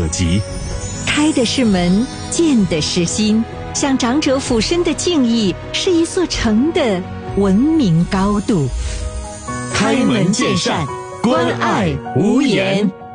及。 开的是门，见的是心，向长者俯身的敬意是一座城的文明高度。 开门见山，关爱无言。